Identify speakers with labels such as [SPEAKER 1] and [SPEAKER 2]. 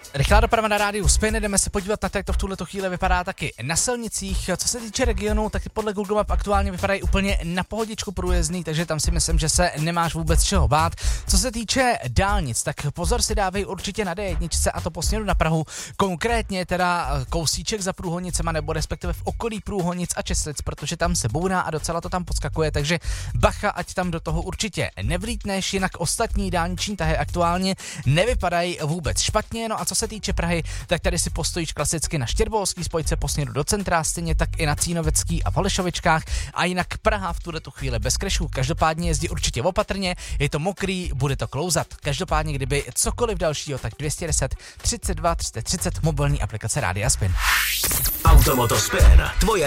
[SPEAKER 1] Rychlá doprava na rádiu Spin, jdeme se podívat na to, jak to v tuhleto chvíli vypadá taky na silnicích. Co se týče regionu, tak podle Google Map aktuálně vypadají úplně na pohodičku průjezdný, takže tam si myslím, že se nemáš vůbec čeho bát. Co se týče dálnic, tak pozor si dávej určitě na D1 a to po směru na Prahu, konkrétně teda kousíček za Průhonicema nebo respektive v okolí Průhonic a Česlic, protože tam se bouná a docela to tam podskakuje, takže bacha, ať tam do toho určitě nevlítneš, jinak ostatní dálniční tahy aktuálně nevypadají vůbec špatně. No a co se týče Prahy, tak tady si postojíš klasicky na Štěrboholský spojce po směru do centra, stejně tak i na Cínovecký a Holešovičkách, a jinak Praha v tuto chvíli bez krešů. Každopádně jezdí určitě opatrně, je to mokrý, bude to klouzat. Každopádně, kdyby cokoliv dalšího, tak 210 32 30 30 mobilní aplikace Rádia Spin.
[SPEAKER 2] Automoto Spin, tvoje